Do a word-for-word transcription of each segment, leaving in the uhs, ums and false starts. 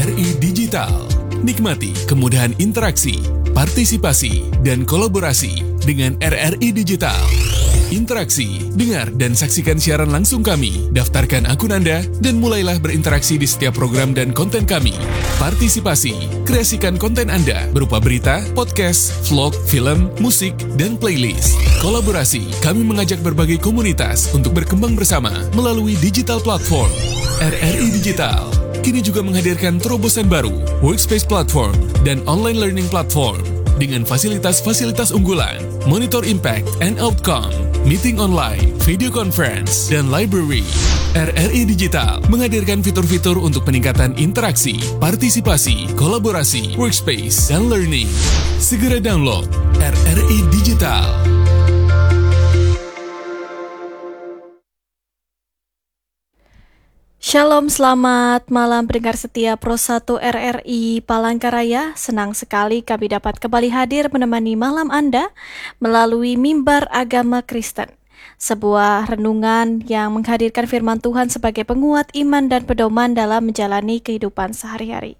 R I Digital. Nikmati kemudahan interaksi, partisipasi, dan kolaborasi dengan R R I Digital. Interaksi, dengar dan saksikan siaran langsung kami, daftarkan akun Anda, dan mulailah berinteraksi di setiap program dan konten kami. Partisipasi, kreasikan konten Anda berupa berita, podcast, vlog, film, musik, dan playlist. Kolaborasi, kami mengajak berbagai komunitas untuk berkembang bersama melalui digital platform. R R I Digital kini juga menghadirkan terobosan baru, workspace platform, dan online learning platform dengan fasilitas-fasilitas unggulan, monitor impact and outcome, meeting online, video conference, dan library. R R I Digital menghadirkan fitur-fitur untuk peningkatan interaksi, partisipasi, kolaborasi, workspace, dan learning. Segera download R R I Digital. Shalom, selamat malam pendengar setia Pro satu R R I Palangkaraya. Senang sekali kami dapat kembali hadir menemani malam Anda melalui Mimbar Agama Kristen. Sebuah renungan yang menghadirkan firman Tuhan sebagai penguat iman dan pedoman dalam menjalani kehidupan sehari-hari.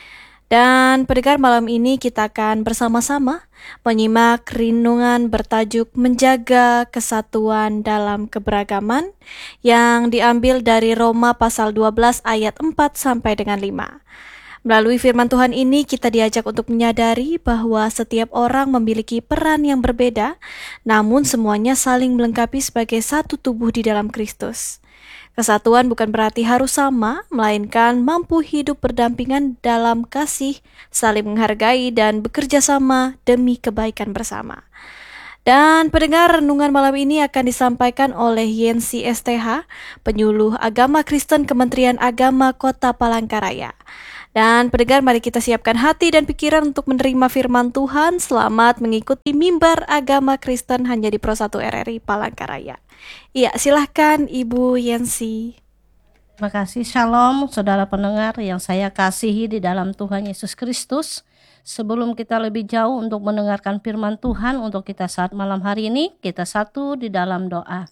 Dan pendengar, malam ini kita akan bersama-sama menyimak renungan bertajuk Menjaga Kesatuan dalam Keberagaman yang diambil dari Roma pasal dua belas ayat empat sampai dengan lima. Melalui firman Tuhan ini kita diajak untuk menyadari bahwa setiap orang memiliki peran yang berbeda, namun semuanya saling melengkapi sebagai satu tubuh di dalam Kristus. Kesatuan bukan berarti harus sama, melainkan mampu hidup berdampingan dalam kasih, saling menghargai, dan bekerja sama demi kebaikan bersama. Dan pendengar, renungan malam ini akan disampaikan oleh Yensi S T H, penyuluh agama Kristen Kementerian Agama Kota Palangkaraya. Dan pendengar, mari kita siapkan hati dan pikiran untuk menerima firman Tuhan. Selamat mengikuti Mimbar Agama Kristen hanya di Pro satu R R I Palangkaraya. Iya, silahkan Ibu Yensi. Terima kasih. Shalom saudara pendengar yang saya kasihi di dalam Tuhan Yesus Kristus. Sebelum kita lebih jauh untuk mendengarkan firman Tuhan untuk kita saat malam hari ini, kita satu di dalam doa.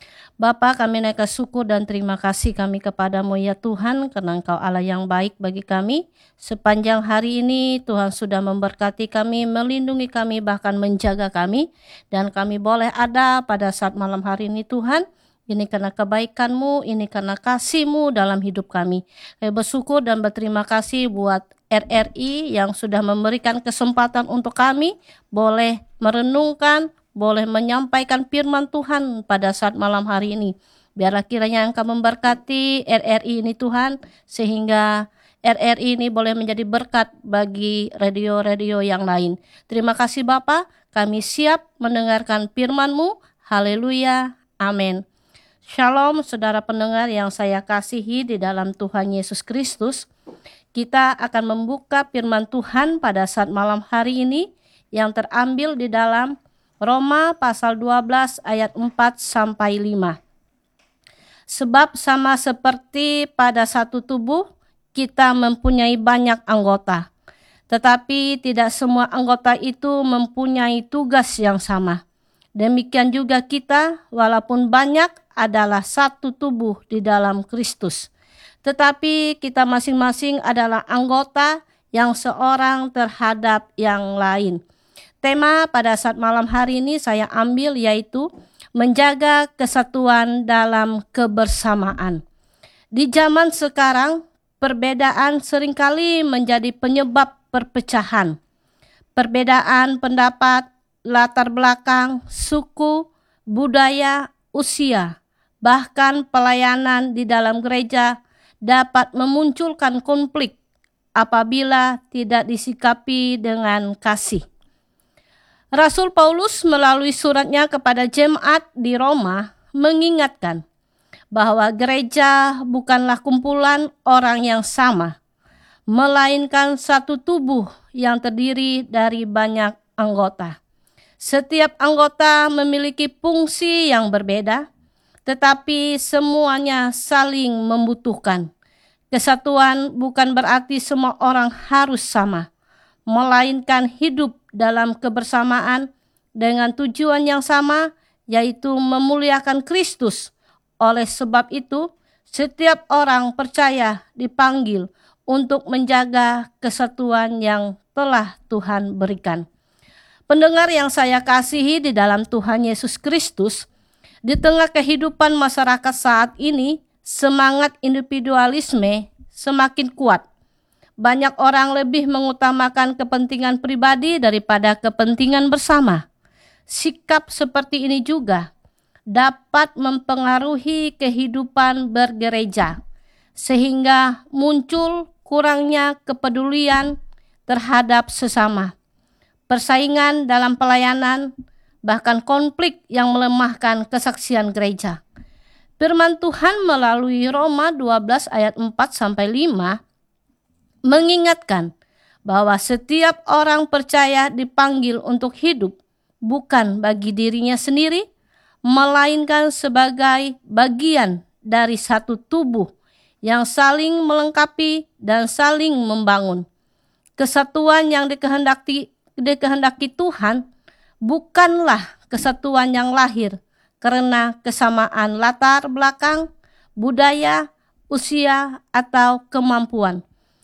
Bapa, kami naik syukur dan terima kasih kami kepadamu ya Tuhan, karena Engkau Allah yang baik bagi kami. Sepanjang hari ini Tuhan sudah memberkati kami, melindungi kami, bahkan menjaga kami. Dan kami boleh ada pada saat malam hari ini Tuhan. Ini karena kebaikan-Mu, ini karena kasih-Mu dalam hidup kami. Kami bersyukur dan berterima kasih buat R R I yang sudah memberikan kesempatan untuk kami boleh merenungkan, boleh menyampaikan firman Tuhan pada saat malam hari ini. Biarlah kiranya Engkau memberkati R R I ini Tuhan, sehingga R R I ini boleh menjadi berkat bagi radio-radio yang lain. Terima kasih Bapa, kami siap mendengarkan firman-Mu. Haleluya, amin. Shalom saudara pendengar yang saya kasihi di dalam Tuhan Yesus Kristus. Kita akan membuka firman Tuhan pada saat malam hari ini yang terambil di dalam Roma pasal dua belas ayat empat sampai lima. Sebab sama seperti pada satu tubuh, kita mempunyai banyak anggota. Tetapi tidak semua anggota itu mempunyai tugas yang sama. Demikian juga kita, walaupun banyak, adalah satu tubuh di dalam Kristus. Tetapi kita masing-masing adalah anggota yang seorang terhadap yang lain. Tema pada saat malam hari ini saya ambil yaitu menjaga kesatuan dalam kebersamaan. Di zaman sekarang, perbedaan seringkali menjadi penyebab perpecahan. Perbedaan pendapat, latar belakang, suku, budaya, usia, bahkan pelayanan di dalam gereja dapat memunculkan konflik apabila tidak disikapi dengan kasih. Rasul Paulus melalui suratnya kepada jemaat di Roma mengingatkan bahwa gereja bukanlah kumpulan orang yang sama, melainkan satu tubuh yang terdiri dari banyak anggota. Setiap anggota memiliki fungsi yang berbeda, tetapi semuanya saling membutuhkan. Kesatuan bukan berarti semua orang harus sama, melainkan hidup dalam kebersamaan dengan tujuan yang sama, yaitu memuliakan Kristus. Oleh sebab itu, setiap orang percaya dipanggil untuk menjaga kesatuan yang telah Tuhan berikan. Pendengar yang saya kasihi di dalam Tuhan Yesus Kristus, di tengah kehidupan masyarakat saat ini, semangat individualisme semakin kuat. Banyak orang lebih mengutamakan kepentingan pribadi daripada kepentingan bersama. Sikap seperti ini juga dapat mempengaruhi kehidupan bergereja, sehingga muncul kurangnya kepedulian terhadap sesama, persaingan dalam pelayanan, bahkan konflik yang melemahkan kesaksian gereja. Firman Tuhan melalui Roma dua belas ayat empat sampai lima mengingatkan bahwa setiap orang percaya dipanggil untuk hidup bukan bagi dirinya sendiri, melainkan sebagai bagian dari satu tubuh yang saling melengkapi dan saling membangun. Kesatuan yang dikehendaki, dikehendaki Tuhan bukanlah kesatuan yang lahir karena kesamaan latar belakang, budaya, usia, atau kemampuan,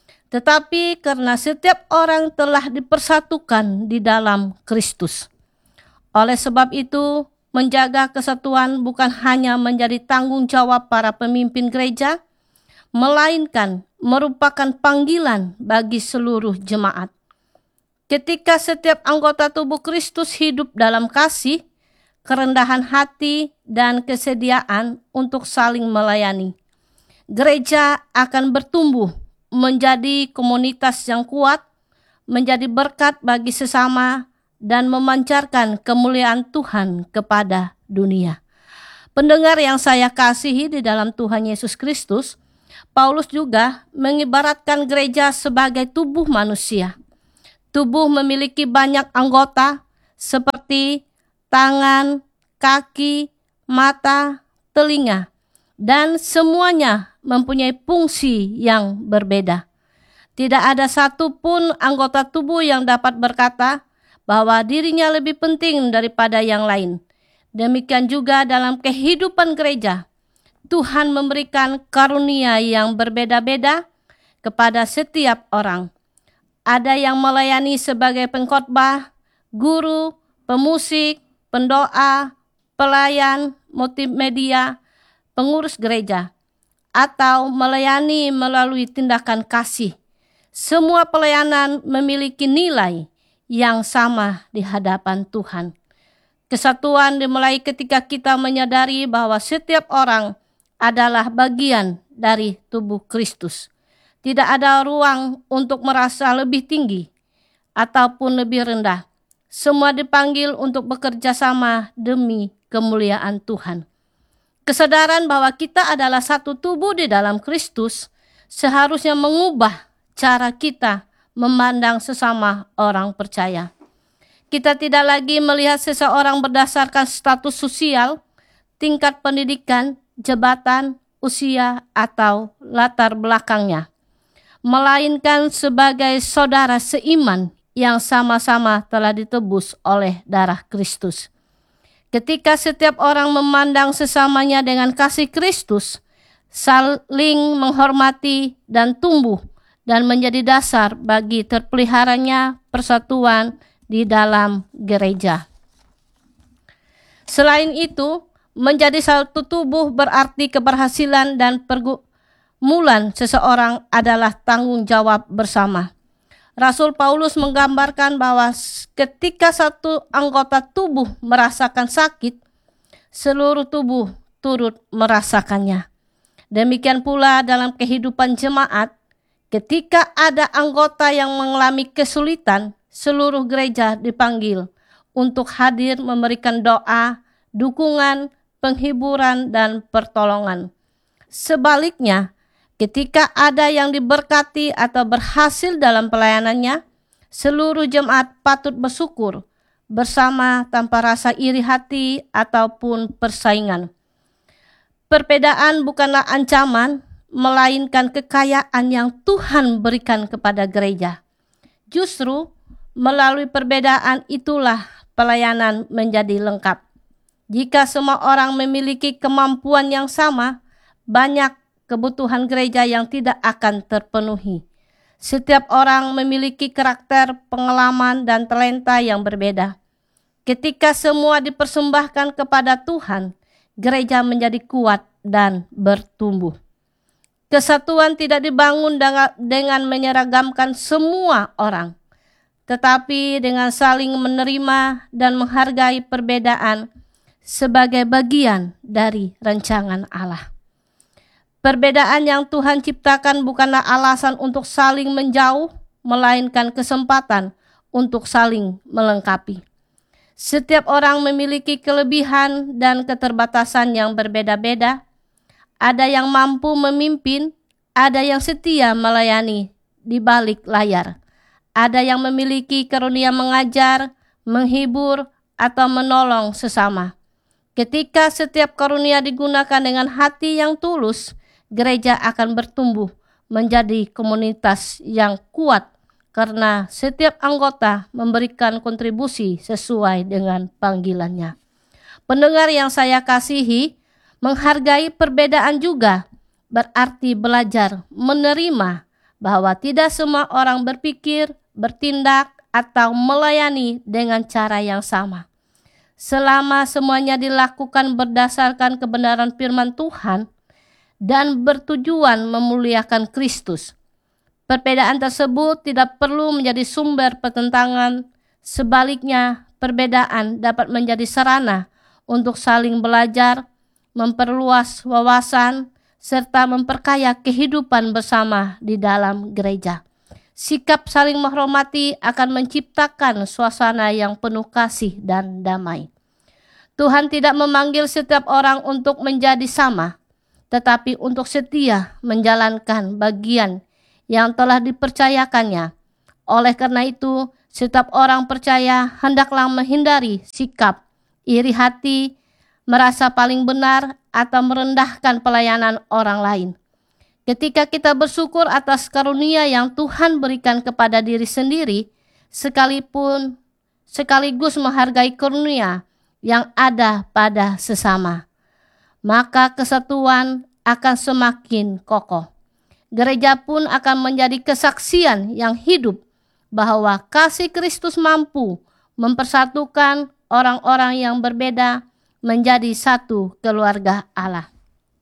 tetapi karena setiap orang telah dipersatukan di dalam Kristus. Oleh sebab itu, menjaga kesatuan bukan hanya menjadi tanggung jawab para pemimpin gereja, melainkan merupakan panggilan bagi seluruh jemaat. Ketika setiap anggota tubuh Kristus hidup dalam kasih, kerendahan hati, dan kesediaan untuk saling melayani, gereja akan bertumbuh menjadi komunitas yang kuat, menjadi berkat bagi sesama, dan memancarkan kemuliaan Tuhan kepada dunia. Pendengar yang saya kasihi di dalam Tuhan Yesus Kristus, Paulus juga mengibaratkan gereja sebagai tubuh manusia. Tubuh memiliki banyak anggota seperti tangan, kaki, mata, telinga, dan semuanya mempunyai fungsi yang berbeda. Tidak ada satupun anggota tubuh yang dapat berkata bahwa dirinya lebih penting daripada yang lain. Demikian juga dalam kehidupan gereja, Tuhan memberikan karunia yang berbeda-beda kepada setiap orang. Ada yang melayani sebagai pengkhotbah, guru, pemusik, pendoa, pelayan, multimedia, pengurus gereja, atau melayani melalui tindakan kasih. Semua pelayanan memiliki nilai yang sama di hadapan Tuhan. Kesatuan dimulai ketika kita menyadari bahwa setiap orang adalah bagian dari tubuh Kristus. Tidak ada ruang untuk merasa lebih tinggi ataupun lebih rendah. Semua dipanggil untuk bekerja sama demi kemuliaan Tuhan. Kesadaran bahwa kita adalah satu tubuh di dalam Kristus seharusnya mengubah cara kita memandang sesama orang percaya. Kita tidak lagi melihat seseorang berdasarkan status sosial, tingkat pendidikan, jabatan, usia, atau latar belakangnya, melainkan sebagai saudara seiman yang sama-sama telah ditebus oleh darah Kristus. Ketika setiap orang memandang sesamanya dengan kasih Kristus, saling menghormati dan tumbuh, dan menjadi dasar bagi terpeliharanya persatuan di dalam gereja. Selain itu, menjadi satu tubuh berarti keberhasilan dan pergumulan seseorang adalah tanggung jawab bersama. Rasul Paulus menggambarkan bahwa ketika satu anggota tubuh merasakan sakit, seluruh tubuh turut merasakannya. Demikian pula dalam kehidupan jemaat, ketika ada anggota yang mengalami kesulitan, seluruh gereja dipanggil untuk hadir memberikan doa, dukungan, penghiburan, dan pertolongan. Sebaliknya, ketika ada yang diberkati atau berhasil dalam pelayanannya, seluruh jemaat patut bersyukur bersama tanpa rasa iri hati ataupun persaingan. Perbedaan bukanlah ancaman, melainkan kekayaan yang Tuhan berikan kepada gereja. Justru melalui perbedaan itulah pelayanan menjadi lengkap. Jika semua orang memiliki kemampuan yang sama, banyak kebutuhan gereja yang tidak akan terpenuhi. Setiap orang memiliki karakter, pengalaman, dan talenta yang berbeda. Ketika semua dipersembahkan kepada Tuhan, gereja menjadi kuat dan bertumbuh. Kesatuan tidak dibangun dengan menyeragamkan semua orang, tetapi dengan saling menerima dan menghargai perbedaan sebagai bagian dari rancangan Allah. Perbedaan yang Tuhan ciptakan bukanlah alasan untuk saling menjauh, melainkan kesempatan untuk saling melengkapi. Setiap orang memiliki kelebihan dan keterbatasan yang berbeda-beda. Ada yang mampu memimpin, ada yang setia melayani di balik layar. Ada yang memiliki karunia mengajar, menghibur, atau menolong sesama. Ketika setiap karunia digunakan dengan hati yang tulus, gereja akan bertumbuh menjadi komunitas yang kuat karena setiap anggota memberikan kontribusi sesuai dengan panggilannya. Pendengar yang saya kasihi, menghargai perbedaan juga berarti belajar menerima bahwa tidak semua orang berpikir, bertindak, atau melayani dengan cara yang sama. Selama semuanya dilakukan berdasarkan kebenaran firman Tuhan dan bertujuan memuliakan Kristus, perbedaan tersebut tidak perlu menjadi sumber pertentangan. Sebaliknya, perbedaan dapat menjadi sarana untuk saling belajar, memperluas wawasan, serta memperkaya kehidupan bersama di dalam gereja. Sikap saling menghormati akan menciptakan suasana yang penuh kasih dan damai. Tuhan tidak memanggil setiap orang untuk menjadi sama, tetapi untuk setia menjalankan bagian yang telah dipercayakannya. Oleh karena itu, setiap orang percaya hendaklah menghindari sikap iri hati, merasa paling benar, atau merendahkan pelayanan orang lain. Ketika kita bersyukur atas karunia yang Tuhan berikan kepada diri sendiri, sekalipun sekaligus menghargai karunia yang ada pada sesama, maka kesatuan akan semakin kokoh. Gereja pun akan menjadi kesaksian yang hidup bahwa kasih Kristus mampu mempersatukan orang-orang yang berbeda menjadi satu keluarga Allah.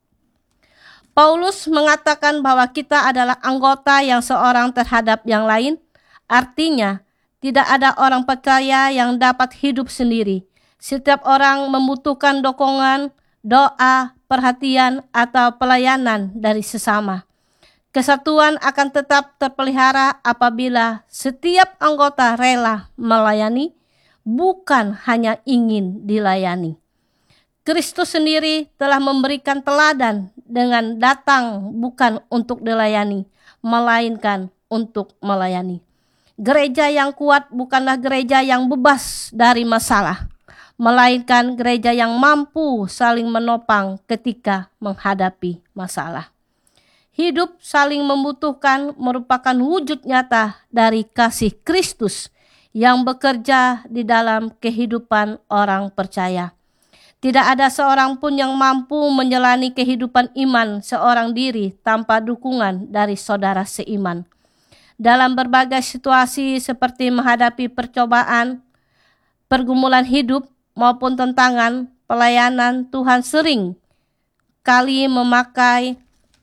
Paulus mengatakan bahwa kita adalah anggota yang seorang terhadap yang lain. Artinya, tidak ada orang percaya yang dapat hidup sendiri. Setiap orang membutuhkan dukungan, doa, perhatian, atau pelayanan dari sesama. Kesatuan akan tetap terpelihara apabila setiap anggota rela melayani, bukan hanya ingin dilayani. Kristus sendiri telah memberikan teladan dengan datang bukan untuk dilayani, melainkan untuk melayani. Gereja yang kuat bukanlah gereja yang bebas dari masalah, melainkan gereja yang mampu saling menopang ketika menghadapi masalah. Hidup saling membutuhkan merupakan wujud nyata dari kasih Kristus yang bekerja di dalam kehidupan orang percaya. Tidak ada seorang pun yang mampu menjalani kehidupan iman seorang diri tanpa dukungan dari saudara seiman. Dalam berbagai situasi seperti menghadapi percobaan, pergumulan hidup, maupun tantangan pelayanan, Tuhan sering kali memakai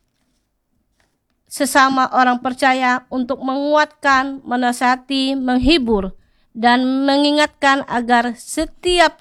sesama orang percaya untuk menguatkan, menasihati, menghibur, dan mengingatkan agar setiap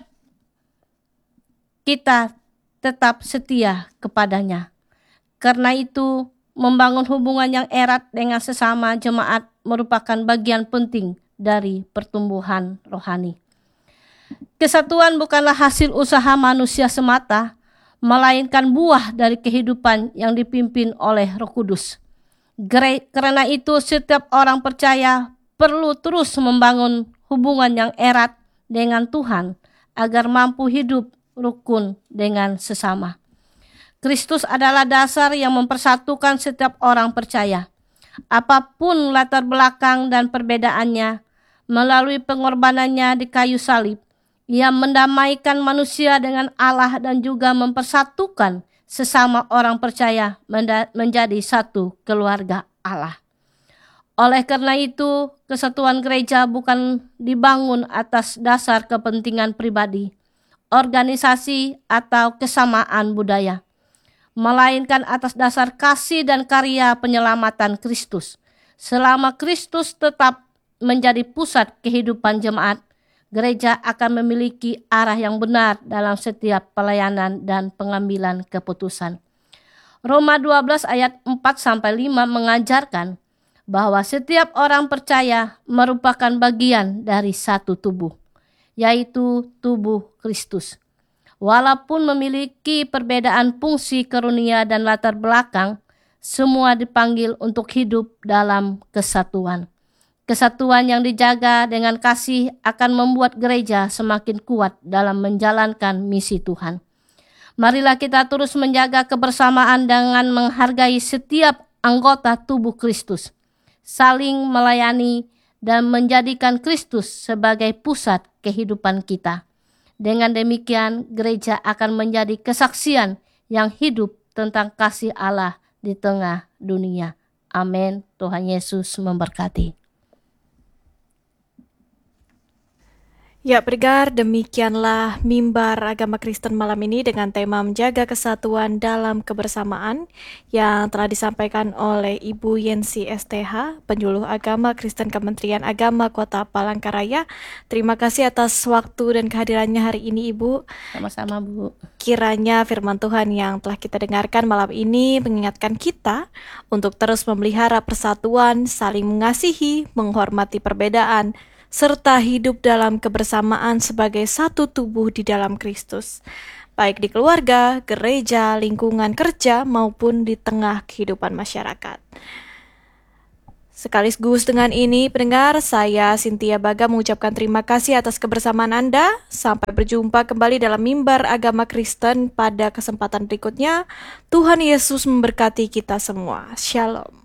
kita tetap setia kepadanya. Karena itu, membangun hubungan yang erat dengan sesama jemaat merupakan bagian penting dari pertumbuhan rohani. Kesatuan bukanlah hasil usaha manusia semata, melainkan buah dari kehidupan yang dipimpin oleh Roh Kudus. Karena itu, setiap orang percaya perlu terus membangun hubungan yang erat dengan Tuhan agar mampu hidup rukun dengan sesama. Kristus adalah dasar yang mempersatukan setiap orang percaya. Apapun latar belakang dan perbedaannya, melalui pengorbanannya di kayu salib, Ia mendamaikan manusia dengan Allah dan juga mempersatukan sesama orang percaya menjadi satu keluarga Allah. Oleh karena itu, kesatuan gereja bukan dibangun atas dasar kepentingan pribadi, organisasi, atau kesamaan budaya, melainkan atas dasar kasih dan karya penyelamatan Kristus. Selama Kristus tetap menjadi pusat kehidupan jemaat, gereja akan memiliki arah yang benar dalam setiap pelayanan dan pengambilan keputusan. Roma dua belas ayat empat sampai lima mengajarkan bahwa setiap orang percaya merupakan bagian dari satu tubuh, yaitu tubuh Kristus. Walaupun memiliki perbedaan fungsi, karunia, dan latar belakang, semua dipanggil untuk hidup dalam kesatuan. Kesatuan yang dijaga dengan kasih akan membuat gereja semakin kuat dalam menjalankan misi Tuhan. Marilah kita terus menjaga kebersamaan dengan menghargai setiap anggota tubuh Kristus, saling melayani, dan menjadikan Kristus sebagai pusat kehidupan kita. Dengan demikian, gereja akan menjadi kesaksian yang hidup tentang kasih Allah di tengah dunia. Amin. Tuhan Yesus memberkati. Ya, pendengar, demikianlah mimbar agama Kristen malam ini dengan tema menjaga kesatuan dalam kebersamaan yang telah disampaikan oleh Ibu Yensi S T H, Penyuluh Agama Kristen Kementerian Agama Kota Palangkaraya. Terima kasih atas waktu dan kehadirannya hari ini, Ibu. Sama-sama, Bu. Kiranya firman Tuhan yang telah kita dengarkan malam ini mengingatkan kita untuk terus memelihara persatuan, saling mengasihi, menghormati perbedaan, serta hidup dalam kebersamaan sebagai satu tubuh di dalam Kristus, baik di keluarga, gereja, lingkungan kerja, maupun di tengah kehidupan masyarakat. Sekaligus dengan ini, pendengar, saya Cynthia Baga mengucapkan terima kasih atas kebersamaan Anda. Sampai berjumpa kembali dalam mimbar agama Kristen pada kesempatan berikutnya. Tuhan Yesus memberkati kita semua. Shalom.